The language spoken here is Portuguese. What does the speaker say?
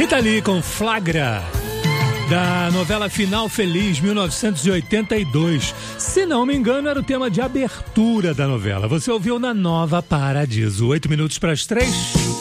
Rita Lee com Flagra, da novela Final Feliz, 1982. Se não me engano, era o tema de abertura da novela. Você ouviu na Nova Paradiso. 8 minutos para as 3.